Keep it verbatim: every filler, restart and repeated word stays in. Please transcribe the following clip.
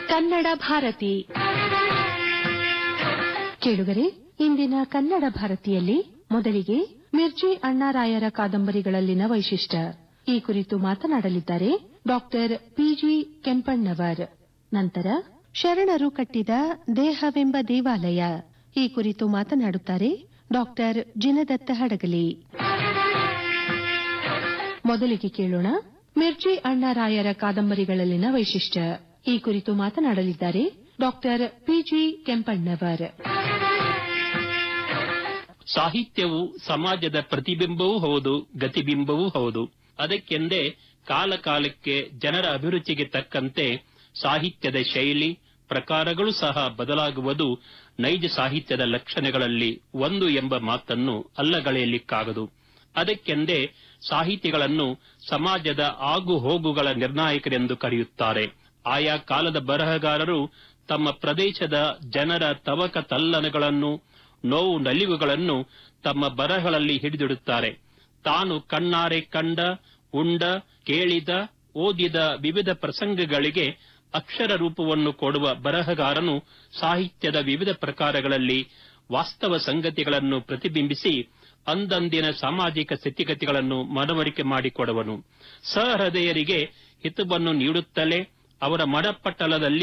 ಕನ್ನಡ ಭಾರತಿ ಕೇಳುಗರೆ, ಇಂದಿನ ಕನ್ನಡ ಭಾರತಿಯಲ್ಲಿ ಮೊದಲಿಗೆ ಮಿರ್ಚಿ ಅಣ್ಣಾರಾಯರ ಕಾದಂಬರಿಗಳಲ್ಲಿನ ವೈಶಿಷ್ಟ್ಯ ಈ ಕುರಿತು ಮಾತನಾಡಲಿದ್ದಾರೆ ಡಾಕ್ಟರ್ ಪಿಜಿ ಕೆಂಪಣ್ಣವರ್. ನಂತರ ಶರಣರು ಕಟ್ಟಿದ ದೇಹವೆಂಬ ದೇವಾಲಯ ಈ ಕುರಿತು ಮಾತನಾಡುತ್ತಾರೆ ಡಾಕ್ಟರ್ ಜಿನದತ್ತ ಹಡಗಲಿ. ಮೊದಲಿಗೆ ಕೇಳೋಣ ಮಿರ್ಚಿ ಅಣ್ಣಾರಾಯರ ಕಾದಂಬರಿಗಳಲ್ಲಿನ ವೈಶಿಷ್ಟ್ಯ ಈ ಕುರಿತು ಮಾತನಾಡಲಿದ್ದಾರೆ ಡಾಕ್ಟರ್ ಪಿಜಿ ಕೆಂಪಣ್ಣವರ್. ಸಾಹಿತ್ಯವು ಸಮಾಜದ ಪ್ರತಿಬಿಂಬವೂ ಹೌದು, ಗತಿಬಿಂಬವೂ ಹೌದು. ಅದಕ್ಕೆಂದೇ ಕಾಲ ಕಾಲಕ್ಕೆ ಜನರ ಅಭಿರುಚಿಗೆ ತಕ್ಕಂತೆ ಸಾಹಿತ್ಯದ ಶೈಲಿ ಪ್ರಕಾರಗಳು ಸಹ ಬದಲಾಗುವುದು ನೈಜ ಸಾಹಿತ್ಯದ ಲಕ್ಷಣಗಳಲ್ಲಿ ಒಂದು ಎಂಬ ಮಾತನ್ನು ಅಲ್ಲಗಳೆಯಲಿಕ್ಕಾಗದು. ಅದಕ್ಕೆಂದೇ ಸಾಹಿತಿಗಳನ್ನು ಸಮಾಜದ ಆಗು ಹೋಗುಗಳ ನಿರ್ಣಾಯಕರೆಂದು ಕರೆಯುತ್ತಾರೆ. ಆಯಾ ಕಾಲದ ಬರಹಗಾರರು ತಮ್ಮ ಪ್ರದೇಶದ ಜನರ ತವಕ ತಲ್ಲಣಗಳನ್ನು, ನೋವು ನಲಿವುಗಳನ್ನು ತಮ್ಮ ಬರಹಗಳಲ್ಲಿ ಹಿಡಿದಿಡುತ್ತಾರೆ. ತಾನು ಕಣ್ಣಾರೆ ಕಂಡ, ಉಂಡ, ಕೇಳಿದ, ಓದಿದ ವಿವಿಧ ಪ್ರಸಂಗಗಳಿಗೆ ಅಕ್ಷರ ರೂಪವನ್ನು ಕೊಡುವ ಬರಹಗಾರನು ಸಾಹಿತ್ಯದ ವಿವಿಧ ಪ್ರಕಾರಗಳಲ್ಲಿ ವಾಸ್ತವ ಸಂಗತಿಗಳನ್ನು ಪ್ರತಿಬಿಂಬಿಸಿ ಅಂದಂದಿನ ಸಾಮಾಜಿಕ ಸ್ಥಿತಿಗತಿಗಳನ್ನು ಮನವರಿಕೆ ಮಾಡಿಕೊಡುವನು. ಸಹೃದಯರಿಗೆ ಹಿತವನ್ನು ನೀಡುತ್ತಲೇ ಅವರ ಮನಪಟ್ಟಲದಲ್ಲಿ